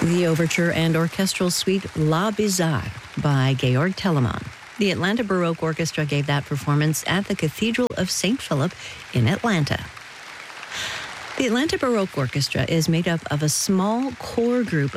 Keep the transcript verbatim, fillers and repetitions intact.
The overture and orchestral suite La Bizarre by Georg Telemann. The Atlanta Baroque Orchestra gave that performance at the Cathedral of Saint Philip in Atlanta. The Atlanta Baroque Orchestra is made up of a small core group